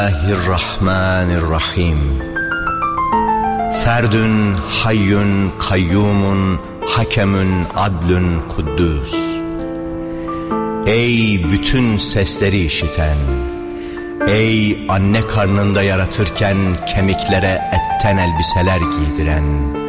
Bismillahirrahmanirrahim. Ferdün, hayyün, kayyumun, hakemün, adlün, kuddüs. Ey bütün sesleri işiten, ey anne karnında yaratırken kemiklere etten elbiseler giydiren,